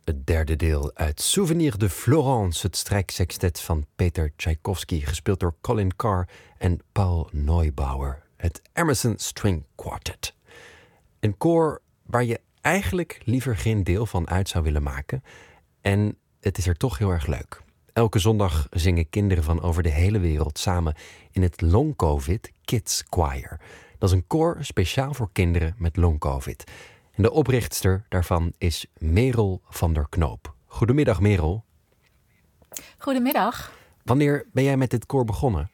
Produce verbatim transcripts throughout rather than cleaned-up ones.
het derde deel uit Souvenir de Florence, het strijksextet van Peter Tchaikovsky, gespeeld door Colin Carr en Paul Neubauer, het Emerson String Quartet. Een koor waar je eigenlijk liever geen deel van uit zou willen maken. En het is er toch heel erg leuk. Elke zondag zingen kinderen van over de hele wereld samen in het Long COVID Kids Choir. Dat is een koor speciaal voor kinderen met long COVID. En de oprichtster daarvan is Merel van der Knoop. Goedemiddag, Merel. Goedemiddag. Wanneer ben jij met dit koor begonnen?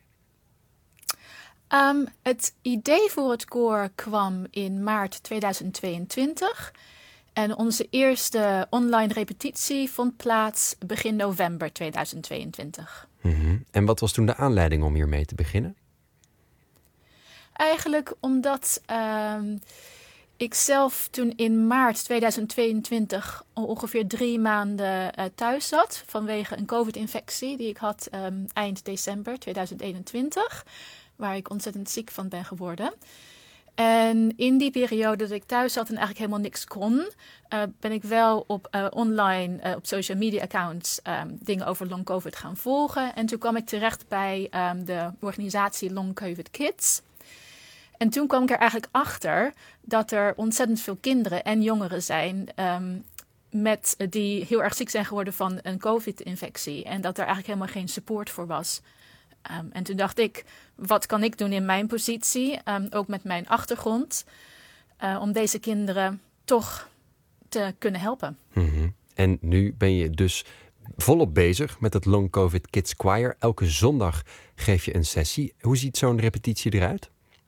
Um, het idee voor het koor kwam in maart tweeduizend tweeëntwintig. En onze eerste online repetitie vond plaats begin november tweeduizend tweeëntwintig. Mm-hmm. En wat was toen de aanleiding om hiermee te beginnen? Eigenlijk omdat um, ik zelf toen in maart tweeduizend tweeëntwintig ongeveer drie maanden uh, thuis zat vanwege een COVID-infectie die ik had um, eind december tweeduizend eenentwintig, waar ik ontzettend ziek van ben geworden. En in die periode dat ik thuis zat en eigenlijk helemaal niks kon, uh, ben ik wel op uh, online, uh, op social media accounts um, dingen over long COVID gaan volgen. En toen kwam ik terecht bij um, de organisatie Long COVID Kids. En toen kwam ik er eigenlijk achter dat er ontzettend veel kinderen en jongeren zijn um, met, uh, die heel erg ziek zijn geworden van een COVID-infectie. En dat er eigenlijk helemaal geen support voor was. Um, en toen dacht ik, wat kan ik doen in mijn positie, um, ook met mijn achtergrond, uh, om deze kinderen toch te kunnen helpen. Mm-hmm. En nu ben je dus volop bezig met het Long COVID Kids Choir. Elke zondag geef je een sessie. Hoe ziet zo'n repetitie eruit?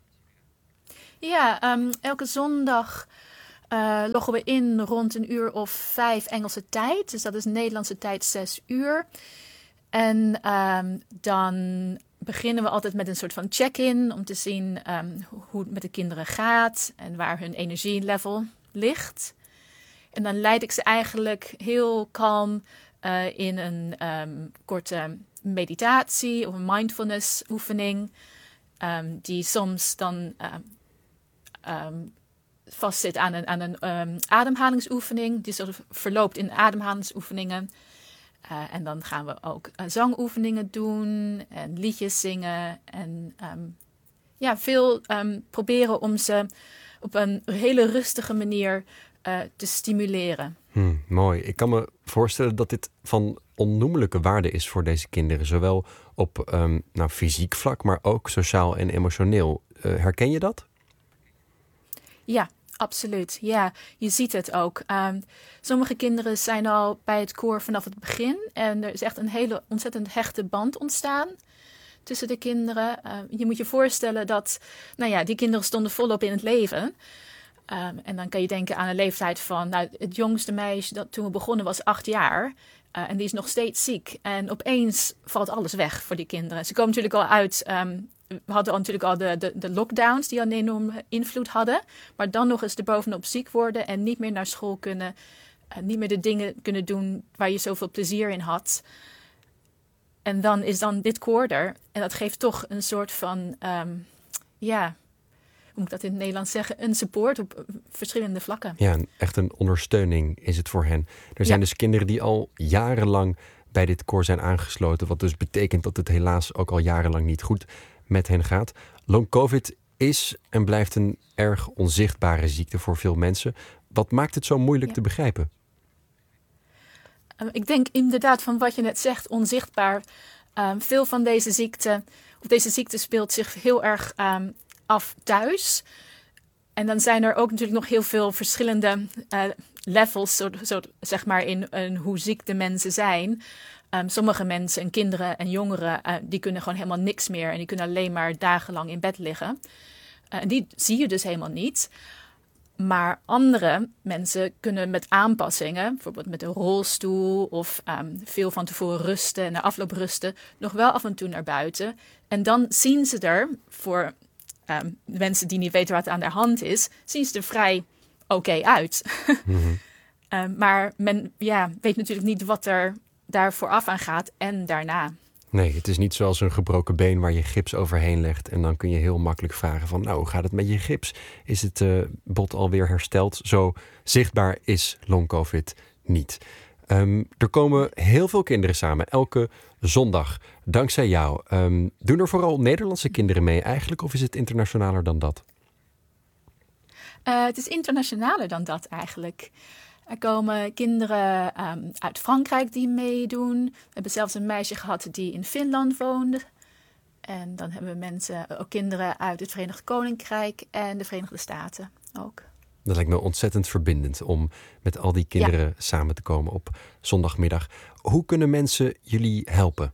Ja, um, elke zondag uh, loggen we in rond een uur of vijf Engelse tijd. Dus dat is Nederlandse tijd zes uur. En um, dan beginnen we altijd met een soort van check-in om te zien um, hoe het met de kinderen gaat en waar hun energielevel ligt. En dan leid ik ze eigenlijk heel kalm uh, in een um, korte meditatie of een mindfulness oefening. Um, die soms dan um, um, vastzit aan een, aan een um, ademhalingsoefening. Die soort of verloopt in ademhalingsoefeningen. Uh, en dan gaan we ook uh, zangoefeningen doen en liedjes zingen. En um, ja, veel um, proberen om ze op een hele rustige manier uh, te stimuleren. Hmm, mooi. Ik kan me voorstellen dat dit van onnoemelijke waarde is voor deze kinderen. Zowel op um, nou, fysiek vlak, maar ook sociaal en emotioneel. Uh, herken je dat? Ja, absoluut. Ja, je ziet het ook. Um, sommige kinderen zijn al bij het koor vanaf het begin. En er is echt een hele ontzettend hechte band ontstaan tussen de kinderen. Uh, je moet je voorstellen dat, nou ja, die kinderen stonden volop in het leven. Um, en dan kan je denken aan een leeftijd van, nou, het jongste meisje dat toen we begonnen was acht jaar. Uh, en die is nog steeds ziek. En opeens valt alles weg voor die kinderen. Ze komen natuurlijk al uit. Um, we hadden al natuurlijk al de, de, de lockdowns die al een enorme invloed hadden. Maar dan nog eens erbovenop ziek worden en niet meer naar school kunnen. Uh, niet meer de dingen kunnen doen waar je zoveel plezier in had. En dan is dan dit koor er. En dat geeft toch een soort van, um, ja, hoe moet ik dat in het Nederlands zeggen? Een support op verschillende vlakken. Ja, echt een ondersteuning is het voor hen. Er zijn ja. dus kinderen die al jarenlang bij dit koor zijn aangesloten. Wat dus betekent dat het helaas ook al jarenlang niet goed met hen gaat. Long COVID is en blijft een erg onzichtbare ziekte voor veel mensen. Wat maakt het zo moeilijk ja. te begrijpen? Um, ik denk inderdaad van wat je net zegt, onzichtbaar. Um, veel van deze ziekte, of deze ziekte speelt zich heel erg um, af thuis. En dan zijn er ook natuurlijk nog heel veel verschillende uh, levels, zo, zo, zeg maar, in, in hoe ziek de mensen zijn. Um, sommige mensen en kinderen en jongeren, uh, die kunnen gewoon helemaal niks meer. En die kunnen alleen maar dagenlang in bed liggen. Uh, en die zie je dus helemaal niet. Maar andere mensen kunnen met aanpassingen, bijvoorbeeld met een rolstoel of um, veel van tevoren rusten en na afloop rusten, nog wel af en toe naar buiten. En dan zien ze er, voor um, mensen die niet weten wat aan de hand is, zien ze er vrij oké okay uit. Mm-hmm. um, maar men ja, weet natuurlijk niet wat er daar vooraf aan gaat en daarna. Nee, het is niet zoals een gebroken been waar je gips overheen legt. En dan kun je heel makkelijk vragen van, nou, hoe gaat het met je gips? Is het uh, bot alweer hersteld? Zo zichtbaar is long COVID niet. Um, er komen heel veel kinderen samen, elke zondag, dankzij jou. Um, doen er vooral Nederlandse kinderen mee eigenlijk, of is het internationaler dan dat? Uh, het is internationaler dan dat eigenlijk. Er komen kinderen um, uit Frankrijk die meedoen. We hebben zelfs een meisje gehad die in Finland woonde. En dan hebben we mensen, ook kinderen uit het Verenigd Koninkrijk en de Verenigde Staten ook. Dat lijkt me ontzettend verbindend om met al die kinderen ja. samen te komen op zondagmiddag. Hoe kunnen mensen jullie helpen?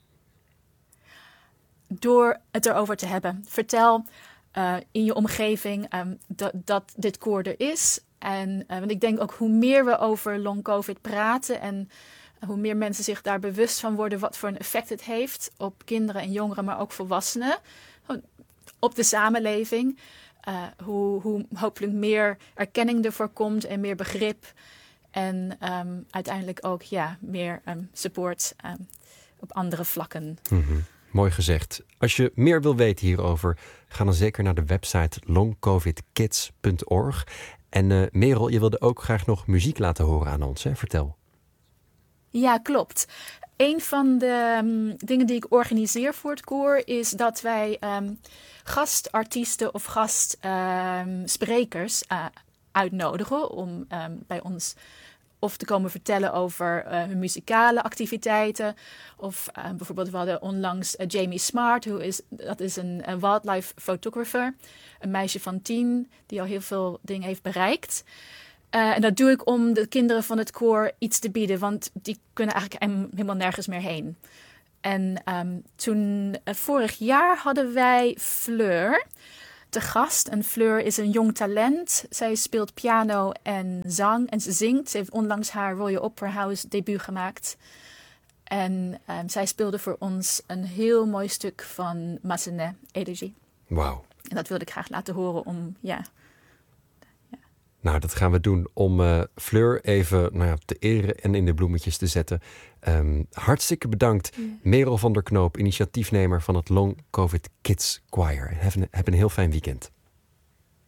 Door het erover te hebben. Vertel uh, in je omgeving um, dat, dat dit koor er is. En uh, want ik denk ook hoe meer we over long covid praten en hoe meer mensen zich daar bewust van worden wat voor een effect het heeft op kinderen en jongeren, maar ook volwassenen, op de samenleving. Uh, hoe, hoe hopelijk meer erkenning ervoor komt en meer begrip. En um, uiteindelijk ook ja, meer um, support um, op andere vlakken. Mm-hmm. Mooi gezegd. Als je meer wil weten hierover, ga dan zeker naar de website long covid kids punt org. En uh, Merel, je wilde ook graag nog muziek laten horen aan ons, hè? Vertel. Ja, klopt. Een van de um, dingen die ik organiseer voor het koor is dat wij um, gastartiesten of gastsprekers um, uh, uitnodigen om um, bij ons of te komen vertellen over uh, hun muzikale activiteiten. Of uh, bijvoorbeeld we hadden onlangs uh, Jamie Smart, who is, dat is een, een wildlife photographer. Een meisje van tien die al heel veel dingen heeft bereikt. Uh, en dat doe ik om de kinderen van het koor iets te bieden, want die kunnen eigenlijk helemaal nergens meer heen. En um, toen, uh, vorig jaar hadden wij Fleur te gast. En Fleur is een jong talent. Zij speelt piano en zang en ze zingt. Ze heeft onlangs haar Royal Opera House debuut gemaakt. En um, zij speelde voor ons een heel mooi stuk van Massenet, Elegie. Wauw. En dat wilde ik graag laten horen om, ja... Nou, dat gaan we doen om uh, Fleur even nou ja, te eren en in de bloemetjes te zetten. Um, hartstikke bedankt, ja. Merel van der Knoop, initiatiefnemer van het Long Covid Kids Choir. Heb een, heb een heel fijn weekend.